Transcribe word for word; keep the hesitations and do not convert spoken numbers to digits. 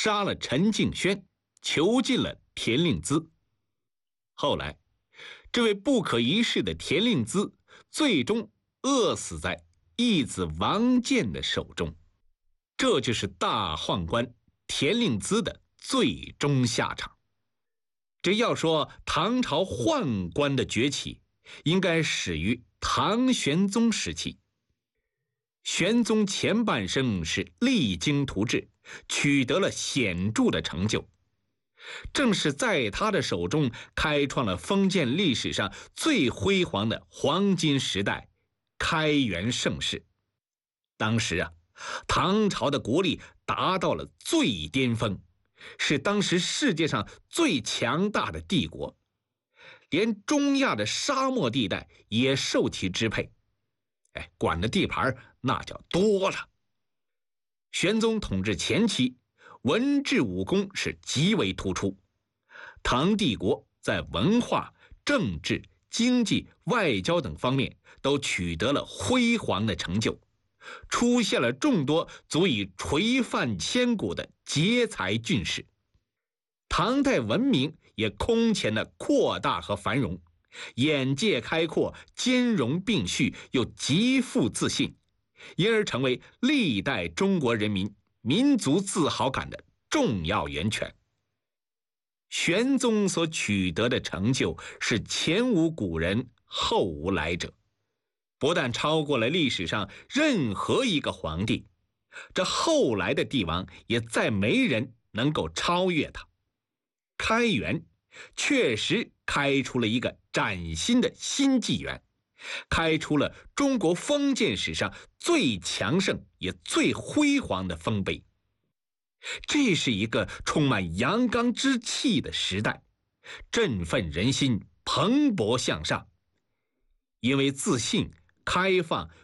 杀了陈敬轩，囚禁了田令孜。后来，这位不可一世的田令孜最终饿死在义子王建的手中。这就是大宦官田令孜的最终下场。这要说唐朝宦官的崛起，应该始于唐玄宗时期。玄宗前半生是励精图治，取得了显著的成就。正是在他的手中开创了封建历史上最辉煌的黄金时代——开元盛世。当时啊，唐朝的国力达到了最巅峰，是当时世界上最强大的帝国，连中亚的沙漠地带也受其支配。哎，管的地盘那叫多了。玄宗统治前期，文治武功是极为突出，唐帝国在文化、政治、经济、外交等方面都取得了辉煌的成就，出现了众多足以垂范千古的杰才俊士。唐代文明也空前的扩大和繁荣，眼界开阔，兼容并蓄，又极富自信，因而成为历代中国人民民族自豪感的重要源泉。玄宗所取得的成就是前无古人后无来者，不但超过了历史上任何一个皇帝，这后来的帝王也再没人能够超越他。开元确实开出了一个崭新的新纪元，开出了中国封建史上最强盛也最辉煌的丰碑。这是一个充满阳刚之气的时代，振奋人心，蓬勃向上。因为自信、开放、